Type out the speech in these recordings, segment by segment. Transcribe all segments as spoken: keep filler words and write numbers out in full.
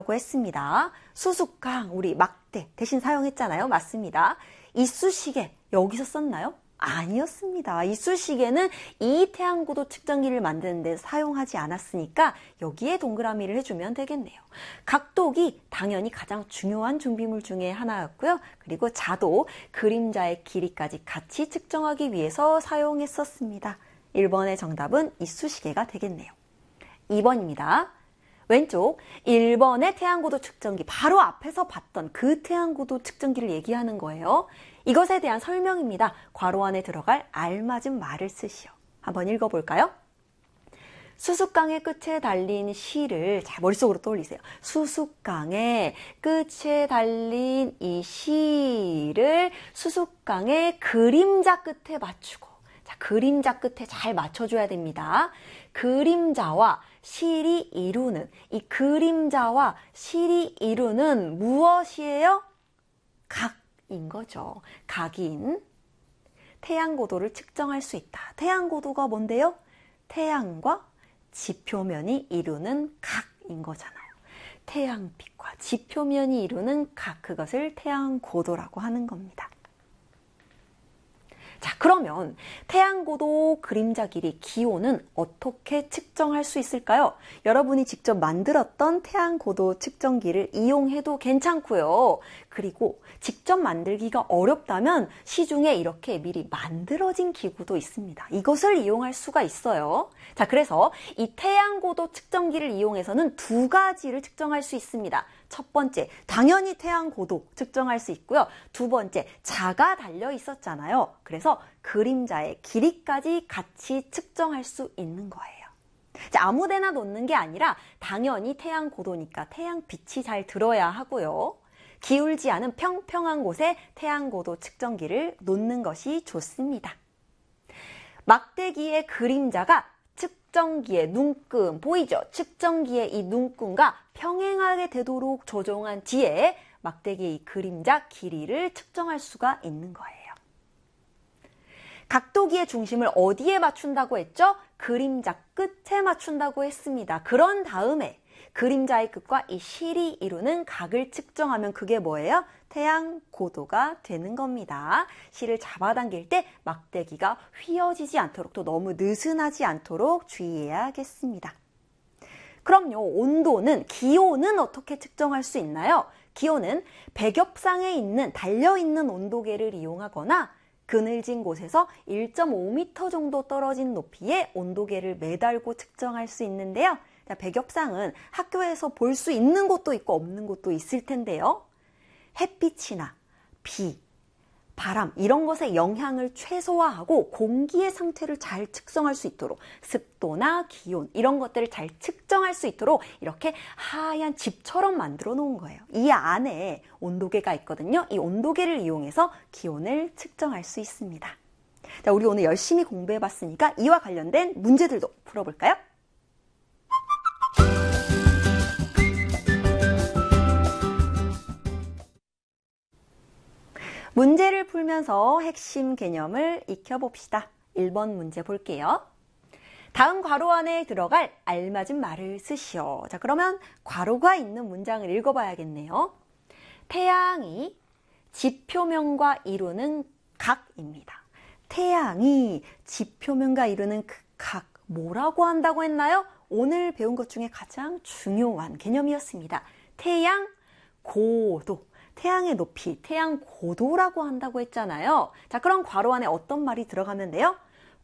했습니다. 수수깡, 우리 막대 대신 사용했잖아요. 맞습니다. 이쑤시개 여기서 썼나요? 아니었습니다. 이쑤시개는 이 태양고도 측정기를 만드는 데 사용하지 않았으니까 여기에 동그라미를 해주면 되겠네요. 각도기 당연히 가장 중요한 준비물 중에 하나였고요. 그리고 자도 그림자의 길이까지 같이 측정하기 위해서 사용했었습니다. 일 번의 정답은 이쑤시개가 되겠네요. 이 번입니다. 왼쪽 일 번의 태양고도 측정기, 바로 앞에서 봤던 그 태양고도 측정기를 얘기하는 거예요. 이것에 대한 설명입니다. 괄호 안에 들어갈 알맞은 말을 쓰시오. 한번 읽어볼까요? 수수깡의 끝에 달린 실을 자 머릿속으로 떠올리세요. 수수깡의 끝에 달린 이 실을 수수깡의 그림자 끝에 맞추고, 자 그림자 끝에 잘 맞춰줘야 됩니다. 그림자와 실이 이루는, 이 그림자와 실이 이루는 무엇이에요? 각인 거죠. 각인. 태양고도를 측정할 수 있다. 태양고도가 뭔데요? 태양과 지표면이 이루는 각인 거잖아요. 태양빛과 지표면이 이루는 각, 그것을 태양고도라고 하는 겁니다. 자, 그러면 태양고도 그림자 길이, 기온은 어떻게 측정할 수 있을까요? 여러분이 직접 만들었던 태양고도 측정기를 이용해도 괜찮고요. 그리고 직접 만들기가 어렵다면 시중에 이렇게 미리 만들어진 기구도 있습니다. 이것을 이용할 수가 있어요. 자, 그래서 이 태양고도 측정기를 이용해서는 두 가지를 측정할 수 있습니다. 첫 번째, 당연히 태양고도 측정할 수 있고요. 두 번째, 자가 달려 있었잖아요. 그래서 그림자의 길이까지 같이 측정할 수 있는 거예요. 자, 아무데나 놓는 게 아니라 당연히 태양고도니까 태양빛이 잘 들어야 하고요. 기울지 않은 평평한 곳에 태양고도 측정기를 놓는 것이 좋습니다. 막대기의 그림자가 측정기의 눈금, 보이죠? 측정기의 이 눈금과 평행하게 되도록 조정한 뒤에 막대기의 이 그림자 길이를 측정할 수가 있는 거예요. 각도기의 중심을 어디에 맞춘다고 했죠? 그림자 끝에 맞춘다고 했습니다. 그런 다음에 그림자의 끝과 이 실이 이루는 각을 측정하면 그게 뭐예요? 태양고도가 되는 겁니다. 실을 잡아당길 때 막대기가 휘어지지 않도록, 또 너무 느슨하지 않도록 주의해야겠습니다. 그럼요, 온도는, 기온은 어떻게 측정할 수 있나요? 기온은 백엽상에 있는, 달려있는 온도계를 이용하거나 그늘진 곳에서 일 점 오 미터 정도 떨어진 높이에 온도계를 매달고 측정할 수 있는데요. 백엽상은 학교에서 볼 수 있는 곳도 있고 없는 곳도 있을 텐데요. 햇빛이나 비, 바람 이런 것의 영향을 최소화하고 공기의 상태를 잘 측정할 수 있도록, 습도나 기온 이런 것들을 잘 측정할 수 있도록 이렇게 하얀 집처럼 만들어 놓은 거예요. 이 안에 온도계가 있거든요. 이 온도계를 이용해서 기온을 측정할 수 있습니다. 자, 우리 오늘 열심히 공부해 봤으니까 이와 관련된 문제들도 풀어볼까요? 문제를 풀면서 핵심 개념을 익혀봅시다. 일 번 문제 볼게요. 다음 괄호 안에 들어갈 알맞은 말을 쓰시오. 자, 그러면 괄호가 있는 문장을 읽어봐야겠네요. 태양이 지표면과 이루는 각입니다. 태양이 지표면과 이루는 그 각, 뭐라고 한다고 했나요? 오늘 배운 것 중에 가장 중요한 개념이었습니다. 태양 고도. 태양의 높이, 태양 고도라고 한다고 했잖아요. 자, 그럼 괄호 안에 어떤 말이 들어가면 돼요?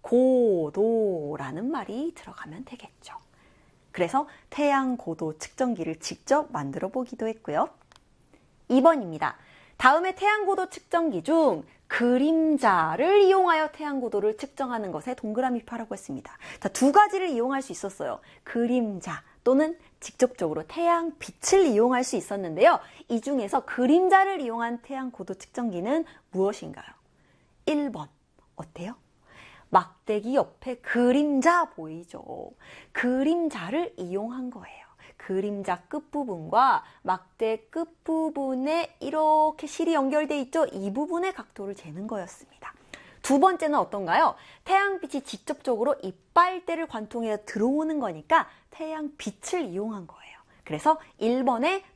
고도라는 말이 들어가면 되겠죠. 그래서 태양 고도 측정기를 직접 만들어 보기도 했고요. 이 번입니다. 다음에 태양 고도 측정기 중 그림자를 이용하여 태양 고도를 측정하는 것에 동그라미 표라고 했습니다. 자, 두 가지를 이용할 수 있었어요. 그림자 또는 직접적으로 태양빛을 이용할 수 있었는데요. 이 중에서 그림자를 이용한 태양 고도 측정기는 무엇인가요? 일 번. 어때요? 막대기 옆에 그림자 보이죠? 그림자를 이용한 거예요. 그림자 끝부분과 막대 끝부분에 이렇게 실이 연결돼 있죠? 이 부분의 각도를 재는 거였습니다. 두 번째는 어떤가요? 태양빛이 직접적으로 이 빨대를 관통해서 들어오는 거니까 태양빛을 이용한 거예요. 그래서 일 번에